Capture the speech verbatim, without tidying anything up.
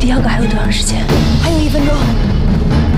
第二个还有多长时间？ 还有一分钟。